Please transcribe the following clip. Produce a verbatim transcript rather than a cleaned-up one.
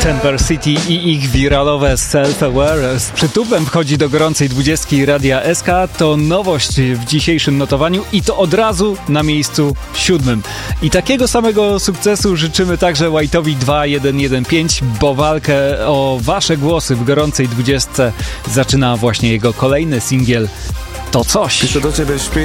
Temper City i ich wiralowe Self-Aware z przytupem wchodzi do gorącej dwudziestki Radia S K. To nowość w dzisiejszym notowaniu i to od razu na miejscu siódmym. I takiego samego sukcesu życzymy także White'owi dwa jeden jeden pięć, bo walkę o wasze głosy w gorącej dwudziestce zaczyna właśnie jego kolejny singiel To Coś. Piszę do ciebie, śpi